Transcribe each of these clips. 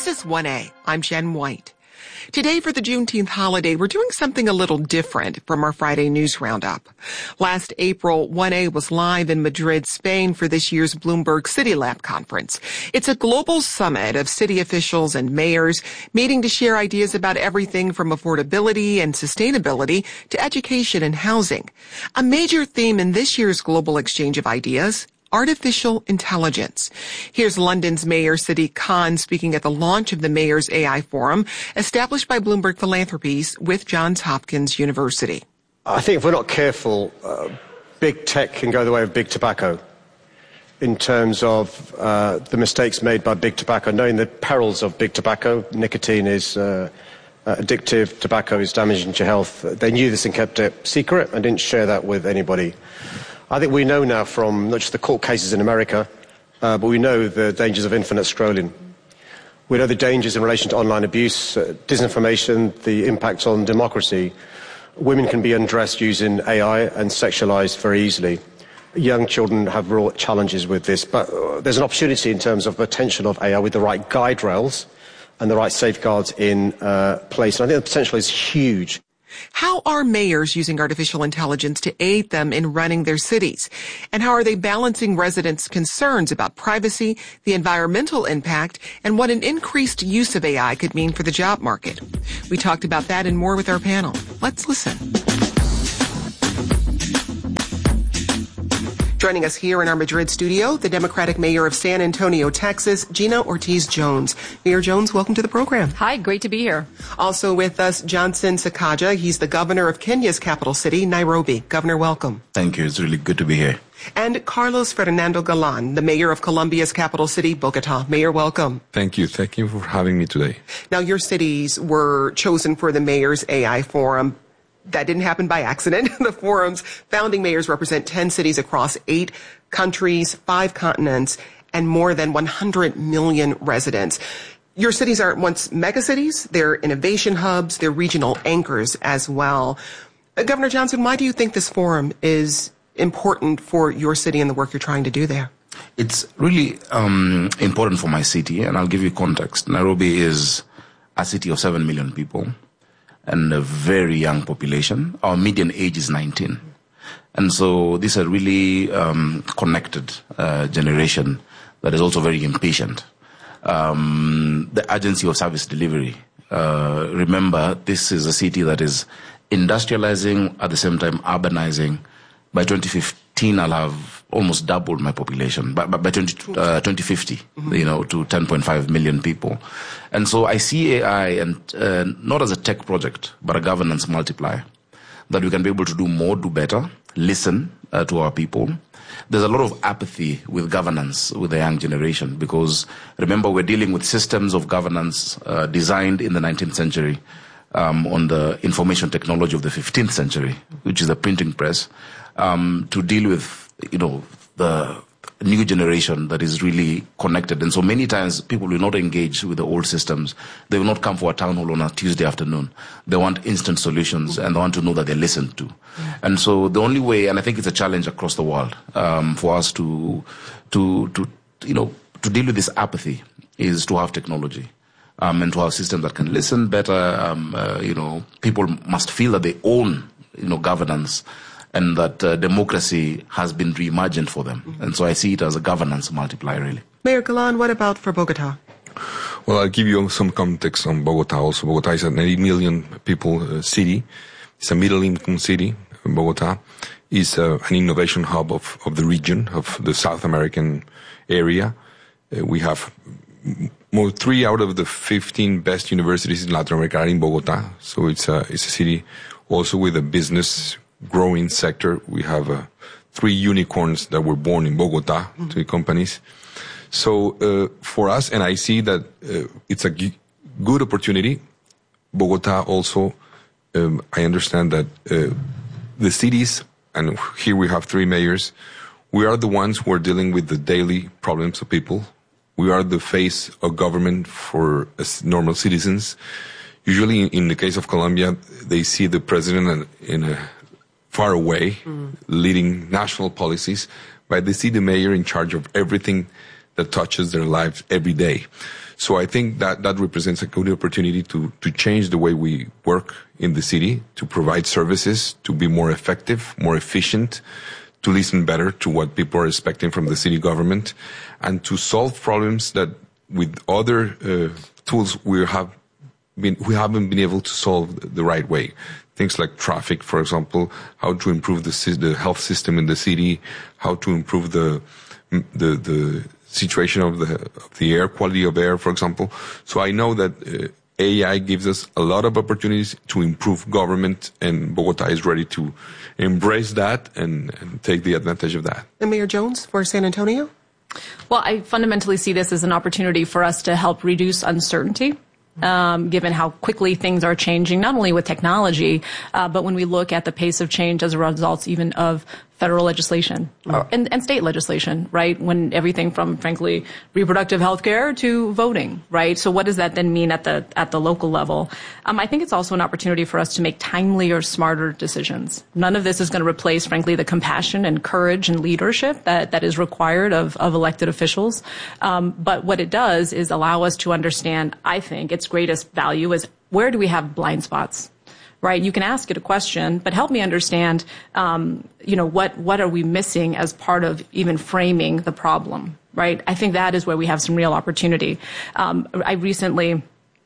is 1A. I'm Jen White. Today for the Juneteenth holiday, we're doing something a little different from our Friday news roundup. Last April, 1A was live in Madrid, Spain for this year's Bloomberg City Lab conference. It's a global summit of city officials and mayors meeting to share ideas about everything from affordability and sustainability to education and housing. A major theme in this year's global exchange of ideas: artificial intelligence. Here's London's Mayor Sadiq Khan speaking at the launch of the Mayor's AI Forum, established by Bloomberg Philanthropies with Johns Hopkins University. I think if we're not careful, big tech can go the way of big tobacco in terms of the mistakes made by big tobacco, knowing the perils of big tobacco. Nicotine is addictive, tobacco is damaging to health. They knew this and kept it secret and didn't share that with anybody. I think we know now from not just the court cases in America, but we know the dangers of infinite scrolling. We know the dangers in relation to online abuse, disinformation, the impact on democracy. Women can be undressed using AI and sexualized very easily. Young children have real challenges with this, but there's an opportunity in terms of potential of AI with the right guide rails and the right safeguards in place. And I think the potential is huge. How are mayors using artificial intelligence to aid them in running their cities? And how are they balancing residents' concerns about privacy, the environmental impact, and what an increased use of AI could mean for the job market? We talked about that and more with our panel. Let's listen. Joining us here in our Madrid studio, the Democratic Mayor of San Antonio, Texas, Gina Ortiz-Jones. Mayor Jones, welcome to the program. Hi, great to be here. Also with us, Johnson Sakaja. He's the governor of Kenya's capital city, Nairobi. Governor, welcome. Thank you. It's really good to be here. And Carlos Fernando Galan, the mayor of Colombia's capital city, Bogota. Mayor, welcome. Thank you. Thank you for having me today. Now, your cities were chosen for the Mayor's AI Forum. That didn't happen by accident. The forum's founding mayors represent 10 cities across 8 countries, 5 continents, and more than 100 million residents. Your cities are at once megacities, they're innovation hubs, they're regional anchors as well. Governor Johnson, why do you think this forum is important for your city and the work you're trying to do there? It's really important for my city, and I'll give you context. Nairobi is a city of 7 million people and a very young population. Our median age is 19. And so this is a really connected generation that is also very impatient. The urgency of service delivery. Remember, this is a city that is industrializing, at the same time urbanizing. By 2015, I'll have almost doubled my population. By 2050, to 10.5 million people. And so I see AI and not as a tech project, but a governance multiplier, that we can be able to do more, do better, listen to our people. There's a lot of apathy with governance with the young generation because, remember, we're dealing with systems of governance designed in the 19th century on the information technology of the 15th century, which is the printing press, to deal with, the new generation that is really connected. And so many times people will not engage with the old systems. They will not come for a town hall on a Tuesday afternoon. They want instant solutions and they want to know that they're listened to. And so the only way, and I think it's a challenge across the world, for us to deal with this apathy is to have technology. And to have systems that can listen better. People must feel that they own, governance, and that democracy has been reimagined for them. Mm-hmm. And so I see it as a governance multiplier, really. Mayor Galan, what about for Bogota? Well, I'll give you some context on Bogota also. Bogota is an 80 million people city. It's a middle-income city. Bogota is an innovation hub of the region, of the South American area. We have 3 out of the 15 best universities in Latin America are in Bogota. So it's a city also with a business growing sector. We have 3 unicorns that were born in Bogota, 3 companies. So for us, and I see that it's a good opportunity. Bogota also, I understand that the cities, and here we have 3 mayors, we are the ones who are dealing with the daily problems of people. We are the face of government for normal citizens. Usually in the case of Colombia, they see the president in a far away, leading national policies, but they see the mayor in charge of everything that touches their lives every day. So I think that represents a good opportunity to change the way we work in the city, to provide services, to be more effective, more efficient, to listen better to what people are expecting from the city government, and to solve problems that with other tools we haven't been able to solve the right way. Things like traffic, for example, how to improve the health system in the city, how to improve the situation of the air, quality of air, for example. So I know that AI gives us a lot of opportunities to improve government, and Bogota is ready to embrace that and take the advantage of that. And Mayor Jones for San Antonio? Well, I fundamentally see this as an opportunity for us to help reduce uncertainty. Given how quickly things are changing, not only with technology, but when we look at the pace of change as a result even of federal legislation and state legislation, right? When everything from, frankly, reproductive health care to voting, right? So what does that then mean at the local level? I think it's also an opportunity for us to make timelier, smarter decisions. None of this is going to replace, frankly, the compassion and courage and leadership that is required of elected officials. But what it does is allow us to understand, I think, its greatest value is where do we have blind spots? Right? You can ask it a question, but help me understand, what are we missing as part of even framing the problem, right? I think that is where we have some real opportunity. I recently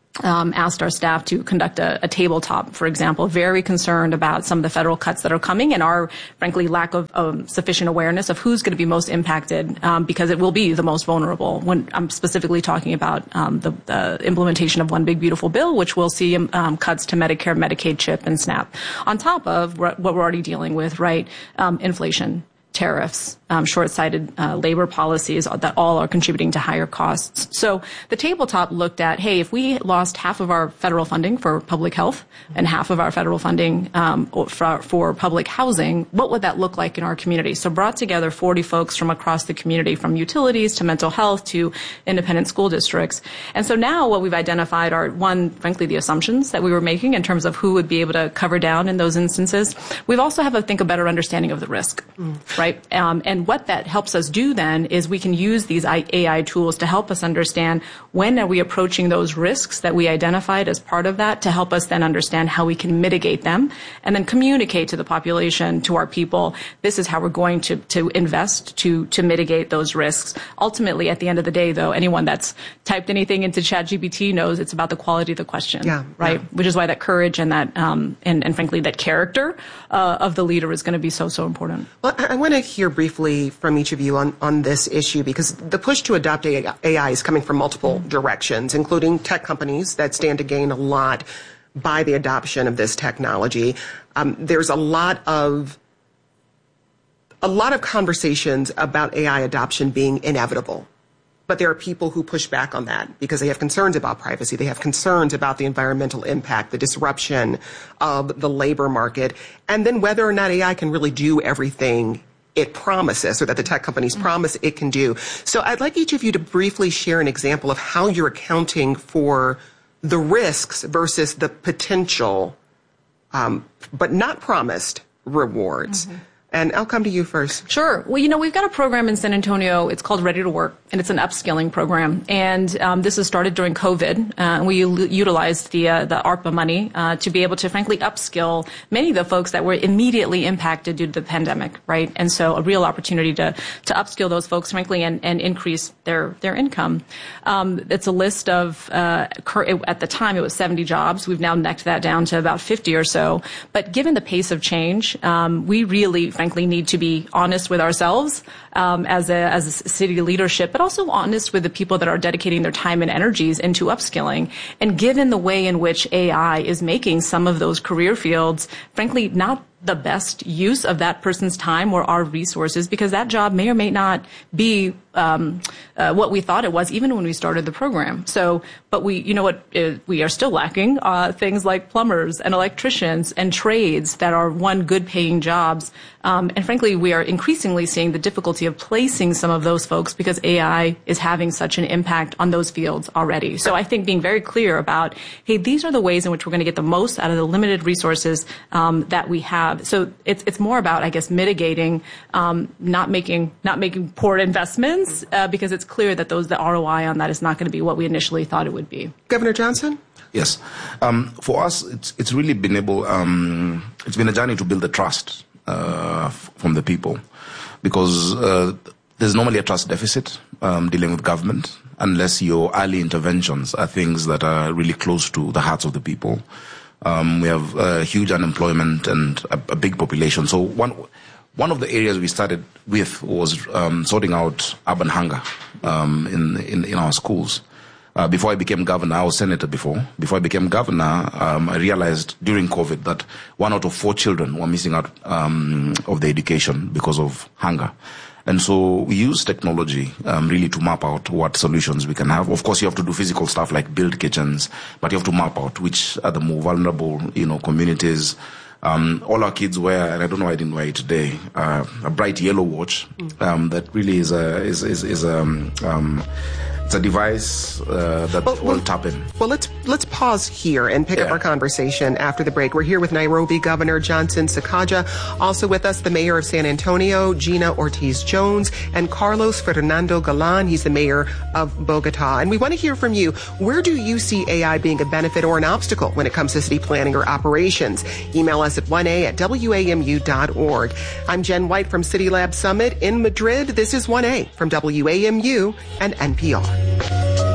asked our staff to conduct a tabletop, for example, very concerned about some of the federal cuts that are coming and our, frankly, lack of sufficient awareness of who's going to be most impacted, because it will be the most vulnerable. When I'm specifically talking about the implementation of One Big Beautiful Bill, which will see cuts to Medicare, Medicaid, CHIP, and SNAP, on top of what we're already dealing with, right? Inflation, tariffs, short-sighted labor policies that all are contributing to higher costs. So the tabletop looked at, hey, if we lost half of our federal funding for public health and half of our federal funding for public housing, what would that look like in our community? So brought together 40 folks from across the community, from utilities to mental health to independent school districts. And so now what we've identified are, one, frankly, the assumptions that we were making in terms of who would be able to cover down in those instances. We've also have, I think, a better understanding of the risk, right? And what that helps us do then is we can use these AI tools to help us understand when are we approaching those risks that we identified as part of that, to help us then understand how we can mitigate them and then communicate to the population, to our people, this is how we're going to invest to mitigate those risks. Ultimately, at the end of the day, though, anyone that's typed anything into ChatGPT knows it's about the quality of the question, right? Yeah. Which is why that courage and that, and frankly, that character of the leader is going to be so important. Well, I want to hear briefly from each of you on this issue, because the push to adopt AI is coming from multiple directions, including tech companies that stand to gain a lot by the adoption of this technology. There's a lot of conversations about AI adoption being inevitable. But there are people who push back on that because they have concerns about privacy. They have concerns about the environmental impact, the disruption of the labor market, and then whether or not AI can really do everything it promises, or that the tech companies promise it can do. So I'd like each of you to briefly share an example of how you're accounting for the risks versus the potential, but not promised rewards. And I'll come to you first. Sure. Well, we've got a program in San Antonio. It's called Ready to Work, and it's an upskilling program. And this was started during COVID. And we utilized the ARPA money to be able to, frankly, upskill many of the folks that were immediately impacted due to the pandemic, right? And so a real opportunity to upskill those folks, frankly, and increase their income. It's a list of, at the time, it was 70 jobs. We've now necked that down to about 50 or so. But given the pace of change, we really, frankly, need to be honest with ourselves as a city leadership, but also honest with the people that are dedicating their time and energies into upskilling. And given the way in which AI is making some of those career fields, frankly, not the best use of that person's time or our resources, because that job may or may not be what we thought it was, even when we started the program. So, but we are still lacking things like plumbers and electricians and trades that are good paying jobs. And frankly, we are increasingly seeing the difficulty of placing some of those folks because AI is having such an impact on those fields already. So I think being very clear about, hey, these are the ways in which we're going to get the most out of the limited resources that we have So it's more about, I guess, mitigating, not making poor investments, because it's clear that the ROI on that is not going to be what we initially thought it would be. Governor Johnson? Yes. For us, it's really been it's been a journey to build the trust from the people, because there's normally a trust deficit dealing with government unless your early interventions are things that are really close to the hearts of the people. We have huge unemployment and a big population. So one of the areas we started with was sorting out urban hunger in our schools. Before I became governor, I was senator before. Before I became governor, I realized during COVID that 1 out of 4 children were missing out of their education because of hunger. And so we use technology really to map out what solutions we can have. Of course, you have to do physical stuff like build kitchens, but you have to map out which are the more vulnerable, communities. All our kids wear, and I don't know why I didn't wear it today, a bright yellow watch that really is it's a device that will tap in. Well, let's pause here and pick up our conversation after the break. We're here with Nairobi Governor Johnson Sakaja. Also with us, the mayor of San Antonio, Gina Ortiz-Jones, and Carlos Fernando Galan. He's the mayor of Bogota. And we want to hear from you. Where do you see AI being a benefit or an obstacle when it comes to city planning or operations? Email us at 1a@wamu.org. I'm Jen White from City Lab Summit in Madrid. This is 1A from WAMU and NPR.